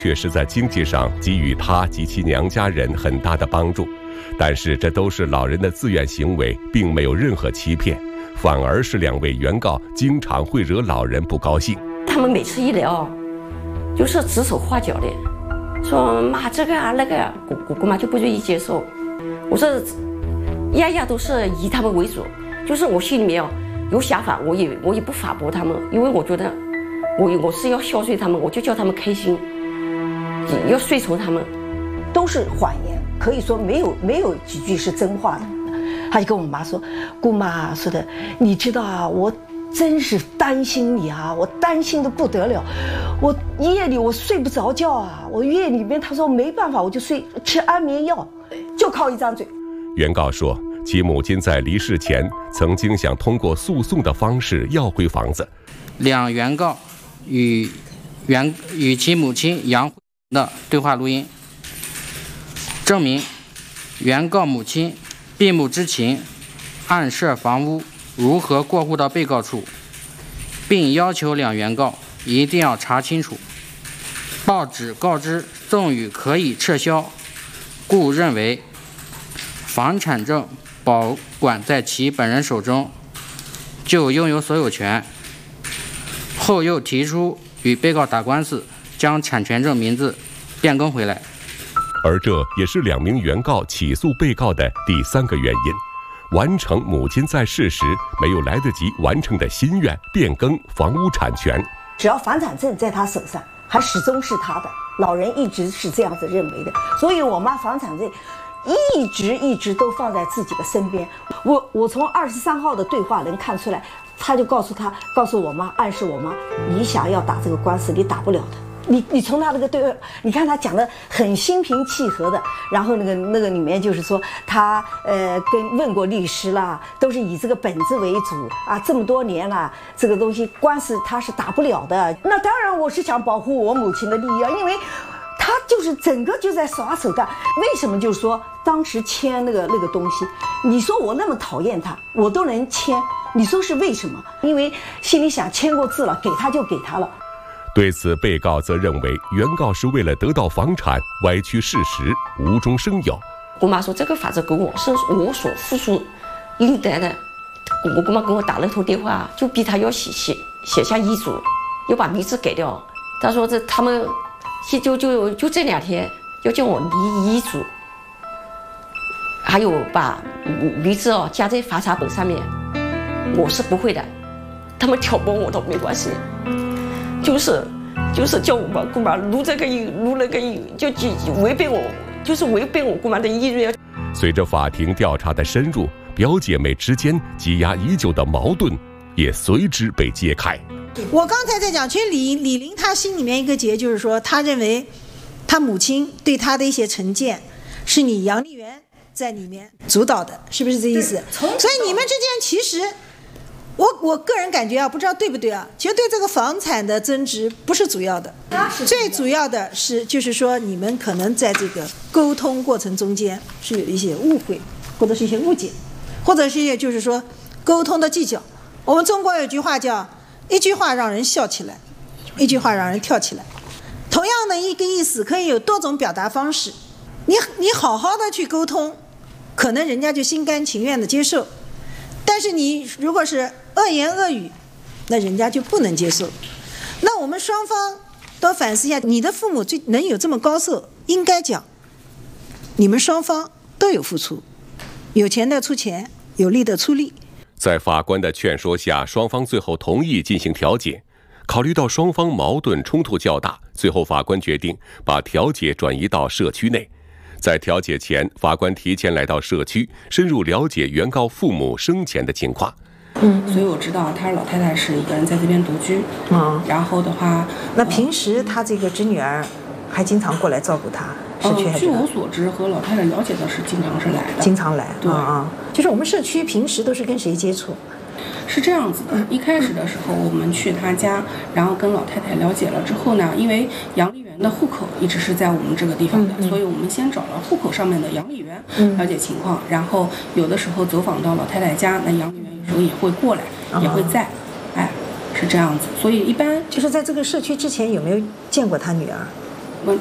确实在经济上给予他及其娘家人很大的帮助，但是这都是老人的自愿行为，并没有任何欺骗，反而是2位原告经常会惹老人不高兴。 他们每次一来就是指手画脚的，说妈这个啊那个啊，我姑妈就不愿意接受。我说样样都是以他们为主，就是我心里面有想法，我也不反驳他们，因为我觉得我是要孝顺他们，我就叫他们开心，要顺从他们。 都是谎言，可以说没有几句是真话的。他就跟我妈说，姑妈说的，你知道啊，我真是担心你啊，我担心的不得了，我夜里我睡不着觉啊，我夜里面他说没办法，我就吃安眠药，就靠一张嘴。 原告说，其母亲在离世前曾经想通过诉讼的方式要回房子。 两原告与其母亲杨慧的对话录音，证明原告母亲闭目知情，暗设房屋如何过户到被告处，并要求两原告一定要查清楚。报纸告知赠与可以撤销，故认为房产证保管在其本人手中，就拥有所有权。后又提出与被告打官司，将产权证名字变更回来。 而这也是2名原告起诉被告的第3个原因，完成母亲在世时没有来得及完成的心愿，变更房屋产权。 只要房产证在他手上，还始终是他的，老人一直是这样子认为的，所以我妈房产证一直都放在自己的身边。我从23号的对话能看出来，他就告诉我妈，暗示我妈，你想要打这个官司，你打不了的。你从他那个对话，你看他讲的很心平气和的，然后那个里面就是说他问过律师啦，都是以这个本子为主啊，这么多年了，这个东西官司他是打不了的。那当然我是想保护我母亲的利益啊，因为他就是整个就在耍手段。为什么就是说当时签那个东西，你说我那么讨厌他，我都能签，你说是为什么？因为心里想签过字了，给他就给他了。 对此，被告则认为原告是为了得到房产歪曲事实，无中生有。 姑妈说这个房子给我是我所付出应得的，我姑妈给我打了通电话，就逼他要写下遗嘱，要把名字改掉。他说他们就这2天要叫我离遗嘱，还有把名字加在房产本上面，我是不会的，他们挑拨我都没关系。就是叫我们姑妈录这个音，录那个音，就违背我姑妈的意愿。 随着法庭调查的深入，表姐妹之间积压已久的矛盾也随之被揭开。 我刚才在讲，其实李玲她心里面一个结，就是说她认为她母亲对她的一些成见是你杨丽媛在里面主导的，是不是这意思？所以你们之间其实我个人感觉啊，不知道对不对啊，其实对这个房产的增值不是主要的，最主要的是就是说你们可能在这个沟通过程中间是有一些误会，或者是一些误解，或者是一些就是说沟通的技巧。我们中国有句话叫一句话让人笑起来，一句话让人跳起来。同样的一个意思可以有多种表达方式，你好好的去沟通，可能人家就心甘情愿的接受，但是你如果是恶言恶语，那人家就不能接受。那我们双方都反思一下，你的父母最能有这么高寿，应该讲你们双方都有付出，有钱的出钱，有力的出力。 在法官的劝说下，双方最后同意进行调解。考虑到双方矛盾冲突较大，最后法官决定把调解转移到社区内。在调解前，法官提前来到社区，深入了解原告父母生前的情况。 所以我知道他老太太是一个人在这边独居。然后的话， 那平时他这个侄女儿还经常过来照顾他。 据我所知和老太太了解的是经常是来的。 经常来。 对就是我们社区平时都是跟谁接触？ 是这样子的，一开始的时候我们去他家，然后跟老太太了解了之后呢，因为杨丽媛的户口一直是在我们这个地方的，所以我们先找了户口上面的杨丽媛了解情况，然后有的时候走访到老太太家，那杨丽媛有时候也会过来，也会在，是这样子。所以一般就是在这个社区之前有没有见过他女儿？